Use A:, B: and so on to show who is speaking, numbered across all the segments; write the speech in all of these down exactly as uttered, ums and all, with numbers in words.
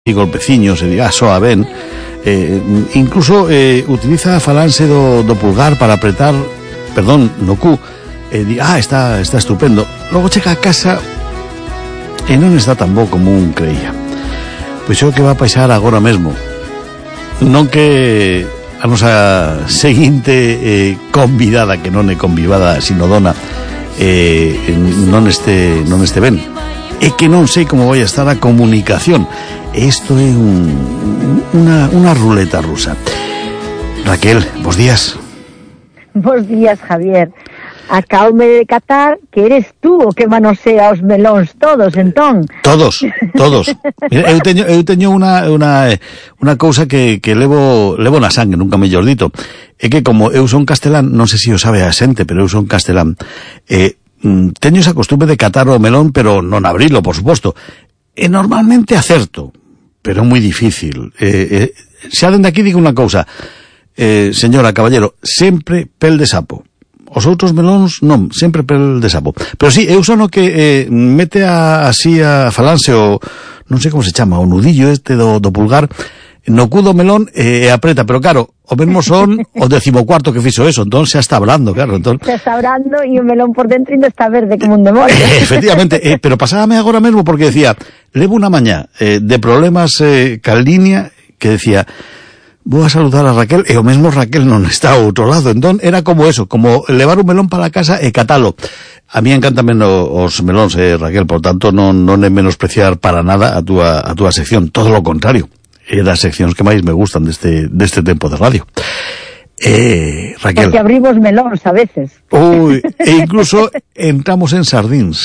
A: e golpeciños, e diga, ah, soa ben, eh, incluso eh, utiliza a falanxe do, do pulgar para apretar, perdón, no cu, e di, ah, está, está estupendo. Logo chega a casa e non está tan bo como un creía. Pois é o que va a pasar agora mesmo. Non que a nosa seguinte eh, convidada, que non é convidada, sino dona, eh, non este, non este ben. É que non sei como vai a estar a comunicación. Isto é un, unha, unha ruleta rusa. Raquel, bos días.
B: Bos días, Javier. Acáome de catar que eres tú o que manosea os melóns todos, entón.
A: Todos, todos. Mira, eu teño, eu teño unha, unha, unha cousa que, que levo, levo na sangue, nunca mellor dito. É que como eu son castelán, non sei se o sabe a xente, pero eu son castelán, eh, teño esa costumbre de catar o melón, pero non abrilo, por suposto. E normalmente acerto, pero é moi difícil. Eh, eh, xa dende aquí digo unha cousa, eh, señora caballero, sempre pel de sapo. Os outros melóns non, sempre pel de sapo. Pero sí, eu son o que eh, mete a, así a falanxe o, non sei como se chama, o nudillo este do, do pulgar, no cu do melón e eh, apreta, pero claro, o mesmo son o decimocuarto que fixo eso, entón xa está hablando, claro, entón...
B: Xa está hablando e o melón por dentro ainda está verde como un demonio.
A: Eh, efectivamente, eh, pero pasábame agora mesmo porque decía, levo unha mañá eh, de problemas eh, cal línea que decía, vou a saludar a Raquel, e o mesmo Raquel non está ao outro lado, entón era como eso, como levar un melón para a casa e catalo. A mí encantan os melóns, eh, Raquel, por tanto non, non é menospreciar para nada a túa, a túa sección, todo lo contrario. É das seccións que máis me gustan deste, deste tempo de radio. Eh, Raquel.
B: Porque abrimos melóns a veces.
A: Ui, e incluso entramos en sardíns.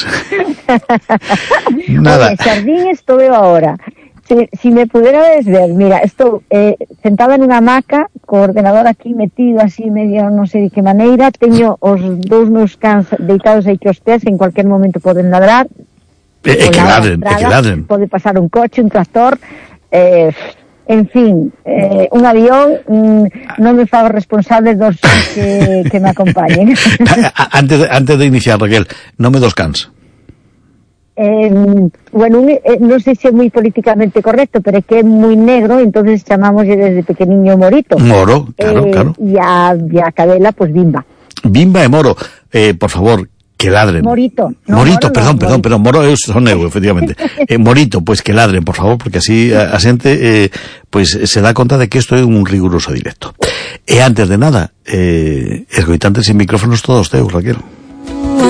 A: Nada.
B: Oye, sardín estou eu agora. Si, si me pudieras ver, mira, estou eh, sentada nunha hamaca, co ordenador aquí metido así medio non sei de que maneira, teño os dous meus cans deitados aí que os pés, en cualquier momento poden ladrar.
A: E, e que ladren, e que ladren.
B: Pode pasar un coche, un tractor, eh, en fin, eh, un avión, mm, non me fago responsable dos que, que me acompañen.
A: Antes de, antes de iniciar, Raquel, non me dos cans.
B: Eh, bueno, un, eh, non sei se é moi políticamente correcto, pero é que é moi negro, entonces chamamos desde pequeniño Morito.
A: Moro, claro, eh, claro.
B: E a, e a cadela, pues Bimba.
A: Bimba e Moro, eh, por favor, que ladren.
B: Morito.
A: No, Morito, Moro, perdón, no, perdón, perdón, Moro eu son eu, efectivamente. eh, Morito, pues que ladren, por favor, porque así a, a xente eh, pues se dá conta de que isto é un riguroso directo. E antes de nada, eh, escoitantes e micrófonos todos teus, Raquel.